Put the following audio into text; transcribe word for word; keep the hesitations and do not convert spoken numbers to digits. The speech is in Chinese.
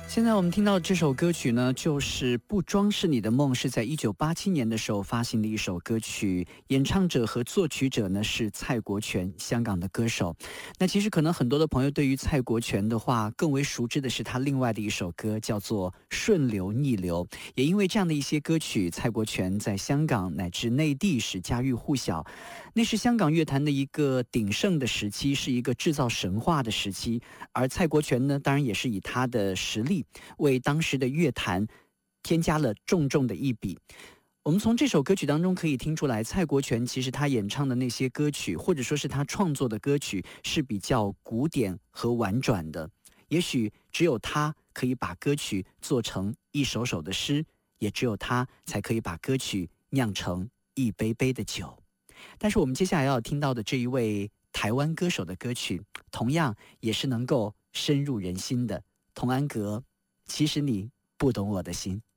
现在我们听到这首歌曲呢，就是《不装饰你的梦》，是在一九八七年的时候发行的一首歌曲，演唱者和作曲者呢是蔡国权，香港的歌手。那其实可能很多的朋友对于蔡国权的话，更为熟知的是他另外的一首歌，叫做《顺流逆流》。也因为这样的一些歌曲，蔡国权在香港乃至内地是家喻户晓。那是香港乐坛的一个鼎盛的时期，是一个制造神话的时期。而蔡国权呢，当然也是以他的实力为当时的乐坛添加了重重的一笔。我们从这首歌曲当中可以听出来，蔡国权其实他演唱的那些歌曲，或者说是他创作的歌曲，是比较古典和婉转的。也许只有他可以把歌曲做成一首首的诗，也只有他才可以把歌曲酿成一杯杯的酒。但是我们接下来要听到的这一位台湾歌手的歌曲，同样也是能够深入人心的。童安格，其实你不懂我的心。